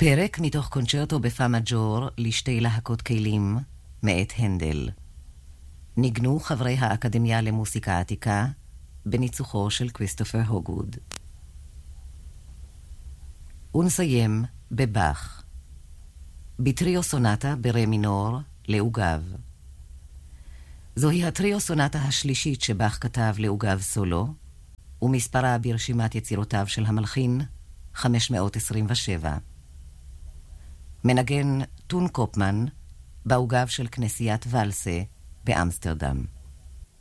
פרק מתוך קונצ'רטו בפא מג'ור לשתי להקות כלים מאת הנדל. ניגנו חברי האקדמיה למוסיקה עתיקה בניצוחו של כריסטופר הוגווד. ונסיים בבח, בטריו סונטה ברה מינור לעוגב. זוהי הטריו סונטה השלישית שבח כתב לעוגב סולו, ומספרה ברשימת יצירותיו של המלחין 527. מנגן טון קופמן בעוגב של כנסיית ולסה באמסטרדם.